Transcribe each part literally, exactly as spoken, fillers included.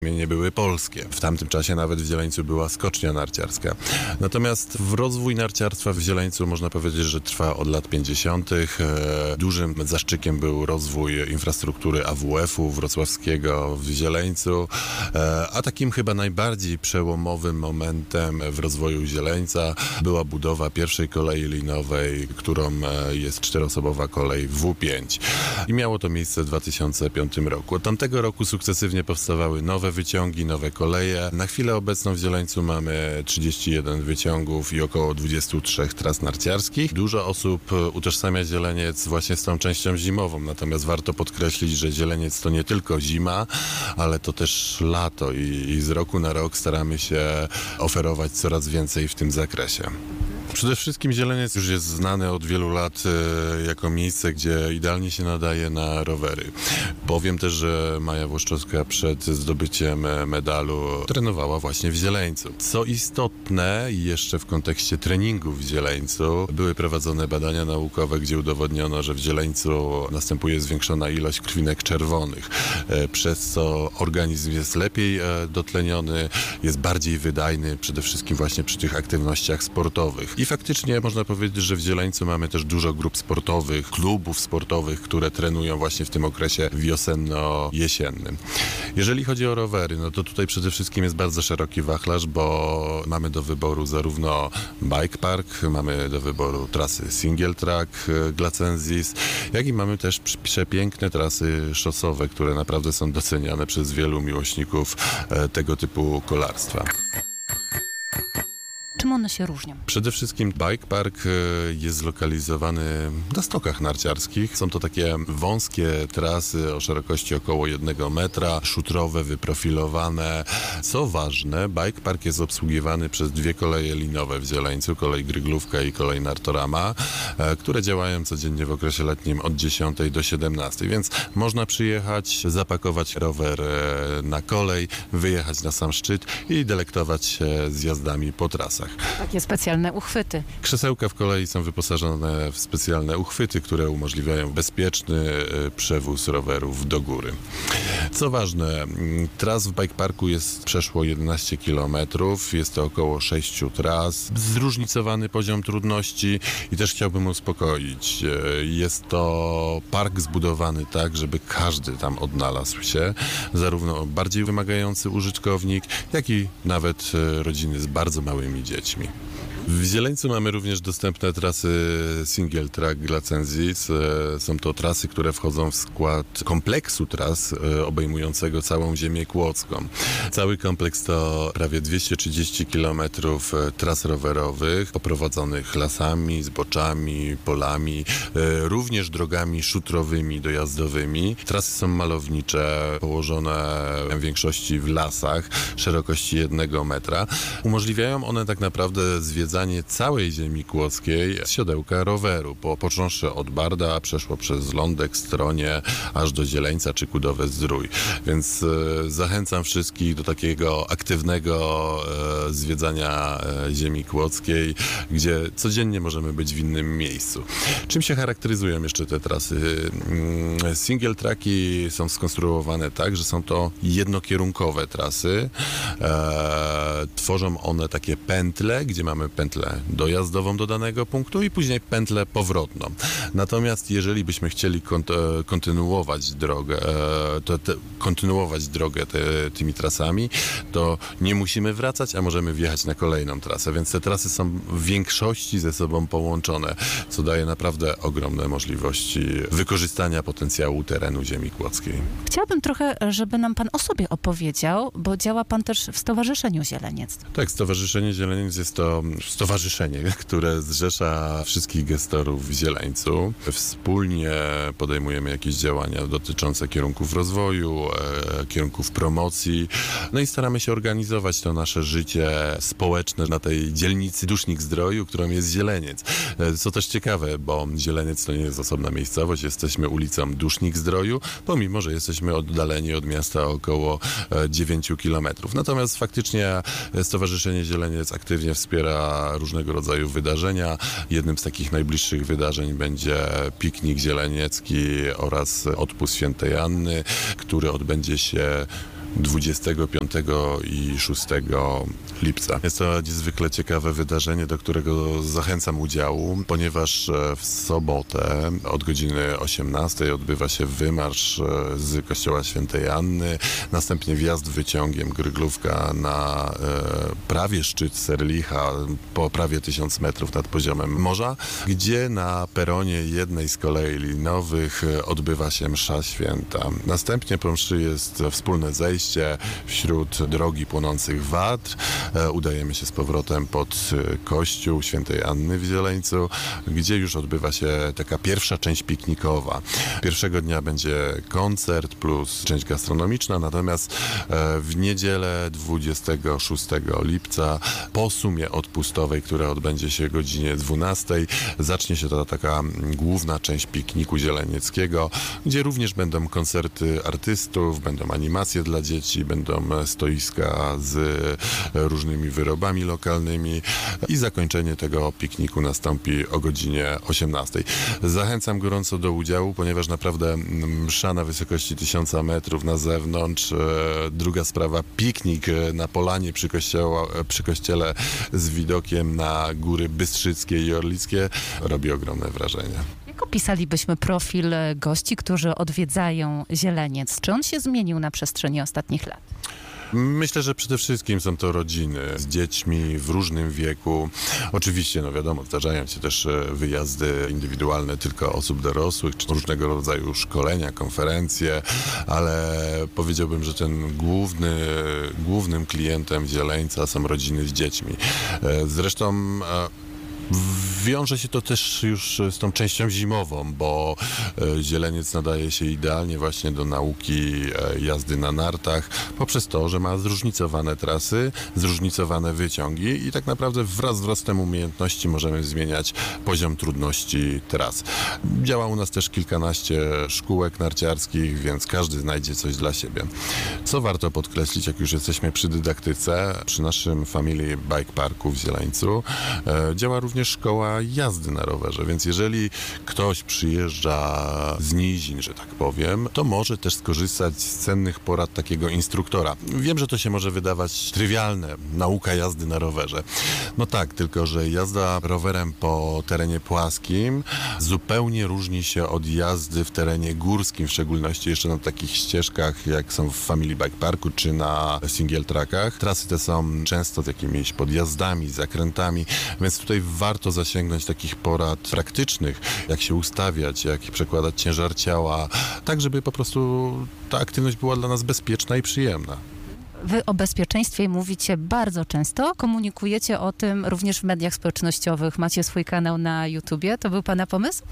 nie były polskie. W tamtym czasie nawet w Zieleńcu była skocznia narciarska. Natomiast w rozwój narciarstwa w Zieleńcu można powiedzieć, że trwa od lat pięćdziesiątych. Dużym zaszczykiem był rozwój infrastruktury A W F-u wrocławskiego w Zieleńcu, a takim chyba najbardziej przełomowym momentem w rozwoju Zieleńca była budowa pierwszej kolei linowej, którą jest czteroosobowa kolej W pięć. I miało to miejsce w dwa tysiące piątym roku. Od tamtego roku sukcesywnie powstawały nowe wyciągi, nowe koleje. Na chwilę obecną w Zieleńcu mamy trzydzieści jeden wyciągów i około dwadzieścia trzy tras narciarskich. Dużo osób utożsamia Zieleniec właśnie z tą częścią zimową, natomiast warto podkreślić, że Zieleniec to nie tylko zima, ale to też lato i, i z roku na rok staramy się oferować coraz więcej w tym zakresie. Przede wszystkim Zieleniec już jest znany od wielu lat e, jako miejsce, gdzie idealnie się nadaje na rowery. Powiem też, że Maja Włoszczowska przed zdobyciem medalu trenowała właśnie w Zieleńcu. Co istotne, jeszcze w kontekście treningu w Zieleńcu, były prowadzone badania naukowe, gdzie udowodniono, że w Zieleńcu następuje zwiększona ilość krwinek czerwonych, e, przez co organizm jest lepiej e, dotleniony, jest bardziej wydajny, przede wszystkim właśnie przy tych aktywnościach sportowych. I faktycznie można powiedzieć, że w Zieleńcu mamy też dużo grup sportowych, klubów sportowych, które trenują właśnie w tym okresie wiosenno-jesiennym. Jeżeli chodzi o rowery, no to tutaj przede wszystkim jest bardzo szeroki wachlarz, bo mamy do wyboru zarówno bike park, mamy do wyboru trasy single track Glacenzis, jak i mamy też przepiękne trasy szosowe, które naprawdę są doceniane przez wielu miłośników tego typu kolarstwa. Czym one się różnią? Przede wszystkim bike park jest zlokalizowany na stokach narciarskich. Są to takie wąskie trasy o szerokości około jednego metra, szutrowe, wyprofilowane. Co ważne, bike park jest obsługiwany przez dwie koleje linowe w Zieleńcu, kolej Gryglówka i kolej Nartorama, które działają codziennie w okresie letnim od dziesiątej do siedemnastej, więc można przyjechać, zapakować rower na kolej, wyjechać na sam szczyt i delektować się zjazdami po trasach. Takie specjalne uchwyty. Krzesełka w kolei są wyposażone w specjalne uchwyty, które umożliwiają bezpieczny przewóz rowerów do góry. Co ważne, tras w bike parku jest przeszło jedenaście kilometrów, jest to około sześciu tras, zróżnicowany poziom trudności i też chciałbym uspokoić. Jest to park zbudowany tak, żeby każdy tam odnalazł się, zarówno bardziej wymagający użytkownik, jak i nawet rodziny z bardzo małymi dziećmi. W Zieleńcu mamy również dostępne trasy single track Glacenzis. Są to trasy, które wchodzą w skład kompleksu tras obejmującego całą ziemię kłodzką. Cały kompleks to prawie dwieście trzydzieści kilometrów tras rowerowych poprowadzonych lasami, zboczami, polami, również drogami szutrowymi, dojazdowymi. Trasy są malownicze, położone w większości w lasach, szerokości jednego metra. Umożliwiają one tak naprawdę zwiedzanie całej ziemi kłodzkiej z siodełka roweru, po, począwszy od Barda, przeszło przez Lądek, Stronie, aż do Zieleńca czy Kudowe-Zdrój. Więc e, zachęcam wszystkich do takiego aktywnego e, zwiedzania e, ziemi kłodzkiej, gdzie codziennie możemy być w innym miejscu. Czym się charakteryzują jeszcze te trasy? Single tracki są skonstruowane tak, że są to jednokierunkowe trasy. E, tworzą one takie pętle, gdzie mamy pętlę dojazdową do danego punktu i później pętlę powrotną. Natomiast jeżeli byśmy chcieli kont- kontynuować drogę, to te, kontynuować drogę te, tymi trasami, to nie musimy wracać, a możemy wjechać na kolejną trasę, więc te trasy są w większości ze sobą połączone, co daje naprawdę ogromne możliwości wykorzystania potencjału terenu ziemi kłodzkiej. Chciałabym trochę, żeby nam pan o sobie opowiedział, bo działa pan też w Stowarzyszeniu Zieleniec. Tak, Stowarzyszenie Zieleniec jest to stowarzyszenie, które zrzesza wszystkich gestorów w Zieleńcu. Wspólnie podejmujemy jakieś działania dotyczące kierunków rozwoju, e, kierunków promocji, no i staramy się organizować to nasze życie społeczne na tej dzielnicy Dusznik-Zdroju, którą jest Zieleniec. E, co też ciekawe, bo Zieleniec to nie jest osobna miejscowość, jesteśmy ulicą Dusznik-Zdroju, pomimo że jesteśmy oddaleni od miasta około e, dziewięć kilometrów. Natomiast faktycznie Stowarzyszenie Zieleniec aktywnie wspiera różnego rodzaju wydarzenia. Jednym z takich najbliższych wydarzeń będzie piknik zieleniecki oraz odpust Świętej Anny, który odbędzie się dwudziestego piątego i szóstego lipca. Jest to niezwykle ciekawe wydarzenie, do którego zachęcam udziału, ponieważ w sobotę od godziny osiemnastej odbywa się wymarsz z kościoła Świętej Anny, następnie wjazd wyciągiem Gryglówka na e, prawie szczyt Serlicha, po prawie tysiąc metrów nad poziomem morza, gdzie na peronie jednej z kolei linowych odbywa się msza święta. Następnie po mszy jest wspólne zejście wśród drogi płonących watr. E, udajemy się z powrotem pod kościół Świętej Anny w Zieleńcu, gdzie już odbywa się taka pierwsza część piknikowa. Pierwszego dnia będzie koncert plus część gastronomiczna, natomiast e, w niedzielę dwudziestego szóstego lipca po sumie odpustowej, która odbędzie się o godzinie dwunastej, zacznie się ta taka główna część pikniku zielenieckiego, gdzie również będą koncerty artystów, będą animacje dla dzieci, będą stoiska z różnymi wyrobami lokalnymi i zakończenie tego pikniku nastąpi o godzinie osiemnastej. Zachęcam gorąco do udziału, ponieważ naprawdę msza na wysokości tysiąca metrów na zewnątrz, druga sprawa, piknik na polanie przy, kościoła, przy kościele z widokiem na góry Bystrzyckie i Orlickie robi ogromne wrażenie. Jak opisalibyśmy profil gości, którzy odwiedzają Zieleniec? Czy on się zmienił na przestrzeni ostatnich lat? Myślę, że przede wszystkim są to rodziny z dziećmi w różnym wieku. Oczywiście, no wiadomo, zdarzają się też wyjazdy indywidualne tylko osób dorosłych, czy różnego rodzaju szkolenia, konferencje, ale powiedziałbym, że ten główny, głównym klientem Zieleńca są rodziny z dziećmi. Zresztą wiąże się to też już z tą częścią zimową, bo Zieleniec nadaje się idealnie właśnie do nauki jazdy na nartach poprzez to, że ma zróżnicowane trasy, zróżnicowane wyciągi i tak naprawdę wraz z wzrostem umiejętności możemy zmieniać poziom trudności tras. Działa u nas też kilkanaście szkółek narciarskich, więc każdy znajdzie coś dla siebie. Co warto podkreślić, jak już jesteśmy przy dydaktyce, przy naszym Family Bike Parku w Zieleńcu działa również szkoła jazdy na rowerze, więc jeżeli ktoś przyjeżdża z nizin, że tak powiem, to może też skorzystać z cennych porad takiego instruktora. Wiem, że to się może wydawać trywialne, nauka jazdy na rowerze. No tak, tylko że jazda rowerem po terenie płaskim zupełnie różni się od jazdy w terenie górskim, w szczególności jeszcze na takich ścieżkach, jak są w Family Bike Parku czy na single trackach. Trasy te są często z jakimiś podjazdami, zakrętami, więc tutaj warto zasięgnąć takich porad praktycznych, jak się ustawiać, jak przekładać ciężar ciała, tak żeby po prostu ta aktywność była dla nas bezpieczna i przyjemna. Wy o bezpieczeństwie mówicie bardzo często, komunikujecie o tym również w mediach społecznościowych, macie swój kanał na YouTubie, to był Pana pomysł?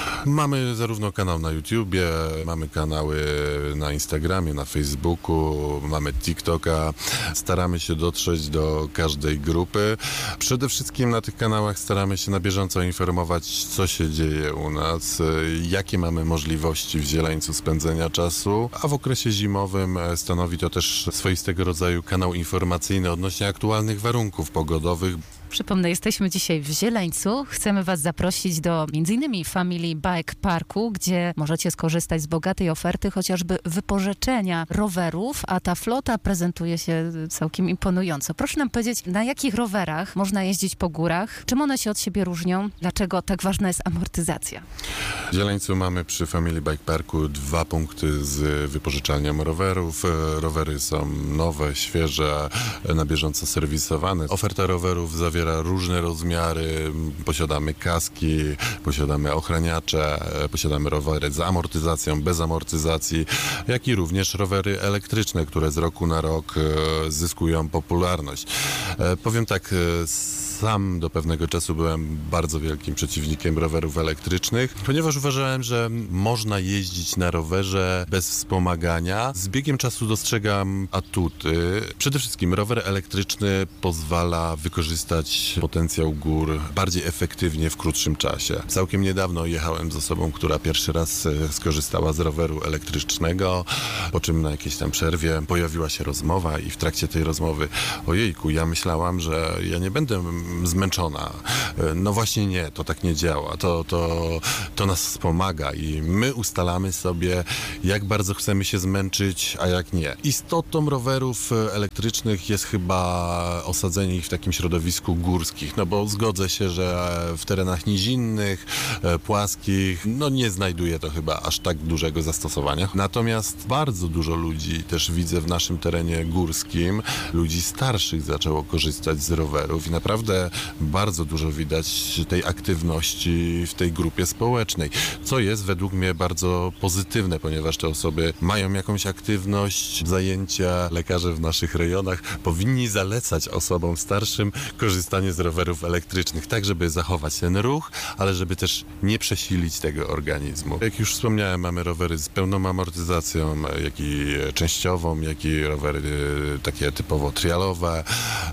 Mamy zarówno kanał na YouTubie, mamy kanały na Instagramie, na Facebooku, mamy TikToka, staramy się dotrzeć do każdej grupy. Przede wszystkim na tych kanałach staramy się na bieżąco informować, co się dzieje u nas, jakie mamy możliwości w Zieleńcu spędzenia czasu, a w okresie zimowym stanowi to też swoistego rodzaju kanał informacyjny odnośnie aktualnych warunków pogodowych. Przypomnę, jesteśmy dzisiaj w Zieleńcu. Chcemy Was zaprosić do między innymi Family Bike Parku, gdzie możecie skorzystać z bogatej oferty, chociażby wypożyczenia rowerów, a ta flota prezentuje się całkiem imponująco. Proszę nam powiedzieć, na jakich rowerach można jeździć po górach? Czym one się od siebie różnią? Dlaczego tak ważna jest amortyzacja? W Zieleńcu mamy przy Family Bike Parku dwa punkty z wypożyczalnią rowerów. Rowery są nowe, świeże, na bieżąco serwisowane. Oferta rowerów zawiera różne rozmiary, posiadamy kaski, posiadamy ochraniacze, posiadamy rowery z amortyzacją, bez amortyzacji, jak i również rowery elektryczne, które z roku na rok zyskują popularność. Powiem tak, sam do pewnego czasu byłem bardzo wielkim przeciwnikiem rowerów elektrycznych, ponieważ uważałem, że można jeździć na rowerze bez wspomagania. Z biegiem czasu dostrzegam atuty. Przede wszystkim rower elektryczny pozwala wykorzystać potencjał gór bardziej efektywnie w krótszym czasie. Całkiem niedawno jechałem z osobą, która pierwszy raz skorzystała z roweru elektrycznego, po czym na jakiejś tam przerwie pojawiła się rozmowa i w trakcie tej rozmowy ojejku, ja myślałam, że ja nie będę zmęczona. No właśnie nie, to tak nie działa. To, to, to nas wspomaga i my ustalamy sobie, jak bardzo chcemy się zmęczyć, a jak nie. Istotą rowerów elektrycznych jest chyba osadzenie ich w takim środowisku górskich, no bo zgodzę się, że w terenach nizinnych, płaskich, no nie znajduje to chyba aż tak dużego zastosowania. Natomiast bardzo dużo ludzi też widzę w naszym terenie górskim, ludzi starszych zaczęło korzystać z rowerów i naprawdę bardzo dużo widać tej aktywności w tej grupie społecznej, co jest według mnie bardzo pozytywne, ponieważ te osoby mają jakąś aktywność, zajęcia. Lekarze w naszych rejonach powinni zalecać osobom starszym korzystanie z rowerów elektrycznych, tak żeby zachować ten ruch, ale żeby też nie przesilić tego organizmu. Jak już wspomniałem, mamy rowery z pełną amortyzacją, jak i częściową, jak i rowery takie typowo trialowe,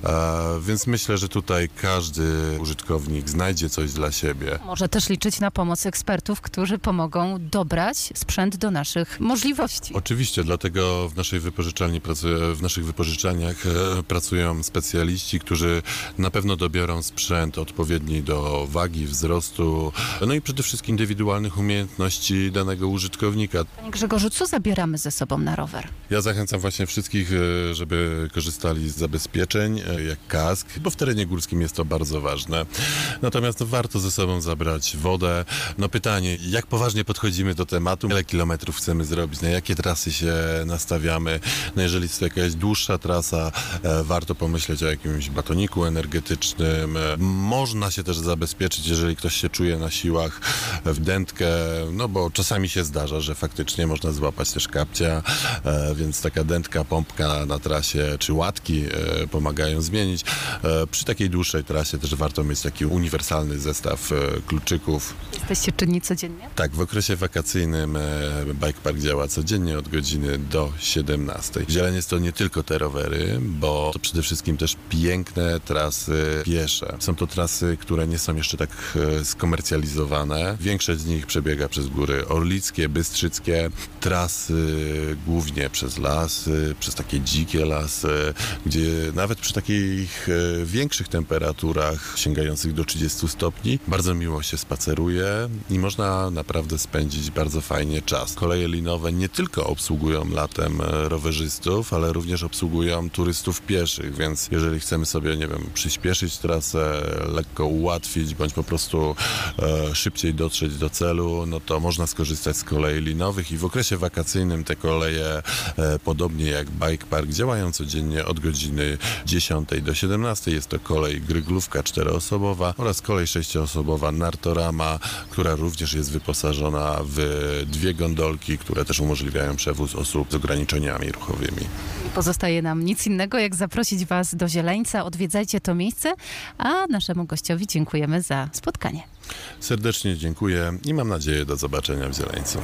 więc myślę, że tutaj każdy użytkownik znajdzie coś dla siebie. Może też liczyć na pomoc ekspertów, którzy pomogą dobrać sprzęt do naszych możliwości. Oczywiście, dlatego w naszej wypożyczalni pracuje, w naszych wypożyczalniach e, pracują specjaliści, którzy na pewno dobiorą sprzęt odpowiedni do wagi, wzrostu, no i przede wszystkim indywidualnych umiejętności danego użytkownika. Panie Grzegorzu, co zabieramy ze sobą na rower? Ja zachęcam właśnie wszystkich, e, żeby korzystali z zabezpieczeń, e, jak kask, bo w terenie górskim jest to bardzo ważne. Natomiast no, warto ze sobą zabrać wodę. No pytanie, jak poważnie podchodzimy do tematu, ile kilometrów chcemy zrobić, na jakie trasy się nastawiamy. No jeżeli jest to jakaś dłuższa trasa, e, warto pomyśleć o jakimś batoniku energetycznym. E, można się też zabezpieczyć, jeżeli ktoś się czuje na siłach, e, w dętkę, no bo czasami się zdarza, że faktycznie można złapać też kapcia, e, więc taka dętka, pompka na trasie, czy łatki e, pomagają zmienić. E, przy takiej dłuższej trasie też warto mieć taki uniwersalny zestaw e, kluczyków. Jesteście czynni codziennie? Tak, w okresie wakacyjnym e, Bike Park działa codziennie od godziny do siedemnastej. Zieleniec to nie tylko te rowery, bo to przede wszystkim też piękne trasy piesze. Są to trasy, które nie są jeszcze tak e, skomercjalizowane. Większość z nich przebiega przez góry orlickie, bystrzyckie, trasy głównie przez lasy, przez takie dzikie lasy, gdzie nawet przy takich e, większych temperaturach sięgających do trzydziestu stopni bardzo miło się spaceruje i można naprawdę spędzić bardzo fajnie czas. Koleje linowe nie tylko obsługują latem rowerzystów, ale również obsługują turystów pieszych, więc jeżeli chcemy sobie, nie wiem, przyspieszyć trasę, lekko ułatwić, bądź po prostu e, szybciej dotrzeć do celu, no to można skorzystać z kolei linowych i w okresie wakacyjnym te koleje, e, podobnie jak Bike Park, działają codziennie od godziny dziesiątej do siedemnastej. Jest to kolej Gryglówka czteroosobowa oraz kolej sześcioosobowa Nartorama, która również jest wyposażona w dwie gondolki, które też umożliwiają przewóz osób z ograniczeniami ruchowymi. Nie pozostaje nam nic innego, jak zaprosić Was do Zieleńca. Odwiedzajcie to miejsce, a naszemu gościowi dziękujemy za spotkanie. Serdecznie dziękuję i mam nadzieję do zobaczenia w Zieleńcu.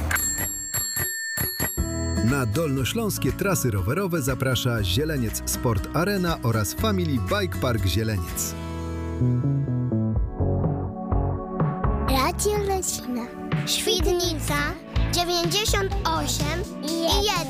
Na dolnośląskie trasy rowerowe zaprasza Zieleniec Sport Arena oraz Family Bike Park Zieleniec. Radio Lecina. Świdnica dziewięćdziesiąt osiem i jeden.